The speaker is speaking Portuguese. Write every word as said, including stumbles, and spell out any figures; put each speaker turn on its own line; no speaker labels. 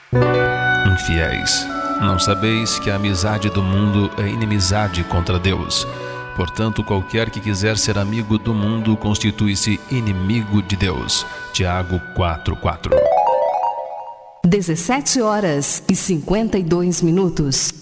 Infiéis, não sabeis que a amizade do mundo é inimizade contra Deus? Portanto, qualquer que quiser ser amigo do mundo constitui-se inimigo de Deus. Tiago quatro, quatro.
dezessete horas e cinquenta e dois minutos.